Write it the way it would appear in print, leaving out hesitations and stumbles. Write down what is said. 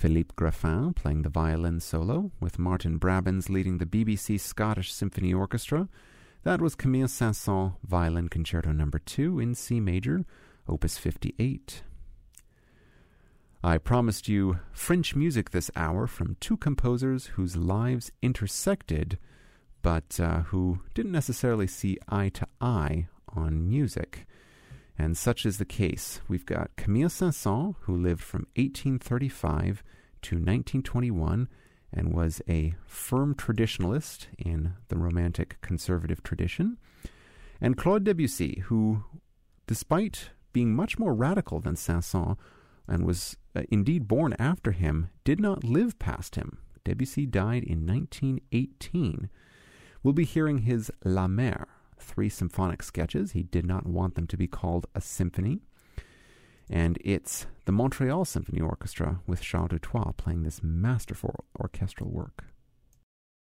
Philippe Graffin playing the violin solo, with Martin Brabbins leading the BBC Scottish Symphony Orchestra. That was Camille Saint-Saëns Violin Concerto No. 2 in C major, Opus 58. I promised you French music this hour from two composers whose lives intersected, but who didn't necessarily see eye to eye on music. And such is the case. We've got Camille Saint-Saëns, who lived from 1835 to 1921 and was a firm traditionalist in the Romantic conservative tradition, and Claude Debussy, who, despite being much more radical than Saint-Saëns and was indeed born after him, did not live past him. Debussy died in 1918. We'll be hearing his La Mer, 3 symphonic sketches. He did not want them to be called a symphony. And it's the Montreal Symphony Orchestra with Charles Dutoit playing this masterful orchestral work.